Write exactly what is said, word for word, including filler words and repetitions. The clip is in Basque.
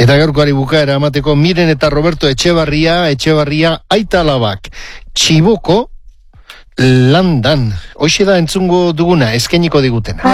Eta gaurkoari bukaera amateko Miren eta Roberto Etxebarria, Etxebarria aita alabak, Txiboko landan. Hoxe da entzungo duguna, eskainiko digutena.